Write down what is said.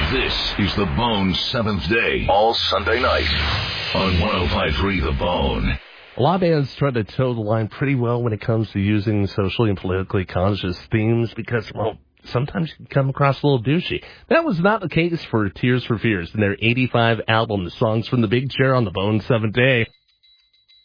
This is The Bone's Seventh Day, all Sunday night on 105.3 The Bone. A lot of bands try to toe the line pretty well when it comes to using socially and politically conscious themes because, well, sometimes you can come across a little douchey. That was not the case for Tears for Fears in their 85 album, The Songs from the Big Chair on The Bone's Seventh Day.